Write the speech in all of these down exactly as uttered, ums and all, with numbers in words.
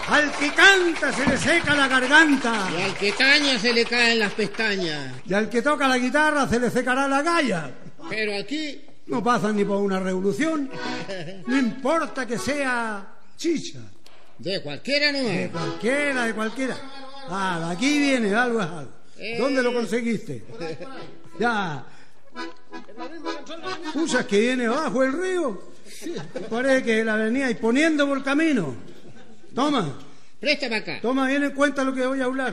Al que canta se le seca la garganta. Y al que taña se le caen las pestañas. Y al que toca la guitarra se le secará la galla. Pero aquí... No pasan ni por una revolución. No importa que sea chicha. De cualquiera no De es. cualquiera, de cualquiera. Ah, de aquí viene, algo es algo. Eh. ¿Dónde lo conseguiste? Ya. ¿Escuchas que viene bajo el río? Parece que la veníais poniendo por el camino. Toma. Presta para acá. Toma bien en cuenta lo que voy a hablar.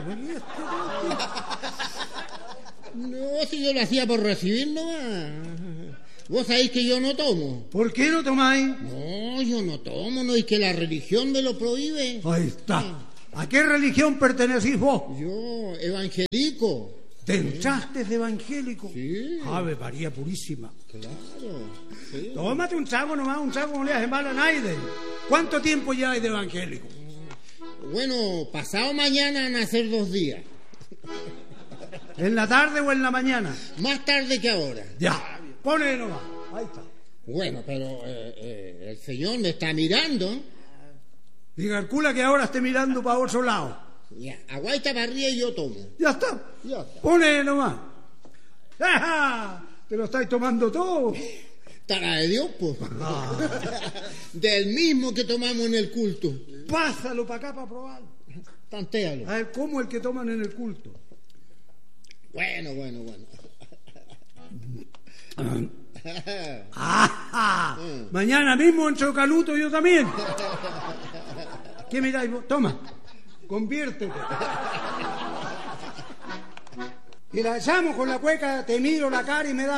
No, si yo lo hacía por recibir nomás. Vos sabéis que yo no tomo. ¿Por qué no tomáis? No, yo no tomo, no, es que la religión me lo prohíbe. Ahí está. ¿A qué religión pertenecís vos? Yo, evangelico. ¿Te entraste de evangélico? Sí. Ave María Purísima. Claro. Sí. Tómate un trago nomás, un trago no le hace mal a nadie. ¿Cuánto tiempo ya hay de evangélico? Bueno, pasado mañana van a ser dos días. ¿En la tarde o en la mañana? Más tarde que ahora. Ya, ponle nomás. Ahí está. Bueno, pero eh, eh, el Señor me está mirando. Y calcula que ahora esté mirando para otro lado. Ya, aguaita para arriba y yo tomo. Ya está. Ya está. Ponle nomás. ¡Ajá! Te lo estáis tomando todo. Tara de Dios, pues. Ah. Del mismo que tomamos en el culto. Pásalo para acá para probar. Tantéalo. A ver, ¿cómo el que toman en el culto? Bueno, bueno, bueno. ¡Ajá! Mañana mismo en Chocaluto yo también. ¿Qué miráis vos? Toma, conviértete. Y la llamo con la cueca, te miro la cara y me da